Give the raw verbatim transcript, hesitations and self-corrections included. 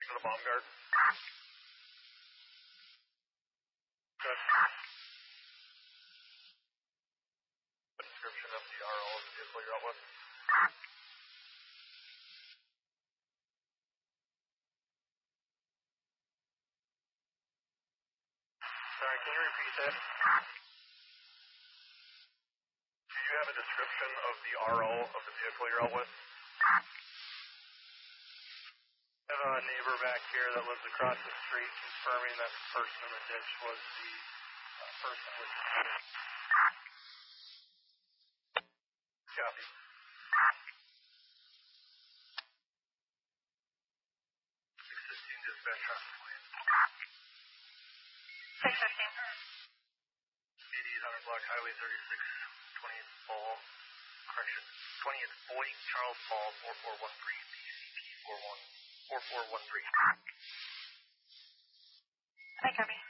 to the bomb guard. Good. A description of the R O of the vehicle you're out with. Sorry, can you repeat that? Do you have a description of the R O of the vehicle you're out with? I have a neighbor back here that lives across the street confirming that the person in the ditch was the uh, person with the copy. six fifteen dispatch traffic plan. six fifteen. eighty-eight hundred block highway thirty-six, twentieth Ball, correction, twentieth Boyd Charles Ball, four four one three, B C P four one, four four one three. I copy.